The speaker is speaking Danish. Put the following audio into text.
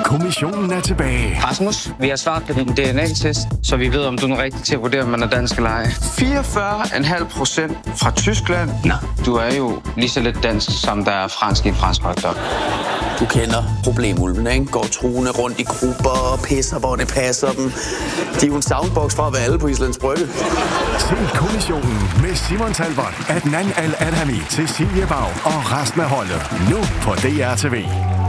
Kommissionen er tilbage. Rasmus, vi har svaret på din DNA-test, så vi ved, om du er den rigtige til at vurdere, om man er dansk eller ej. 44,5% fra Tyskland. Nå, du er jo lige så lidt dansk, som der er fransk i en fransk hotdog. Du kender problemulvene, ikke? Går truende rundt i grupper og pisser, hvor det passer dem. De er jo en soundbox fra at være alle på Islands Brygge. Se Kommissionen med Simon Talbot, Adnan Al-Adhami, Cecilie Bag og resten af holdet. Nu på DR TV.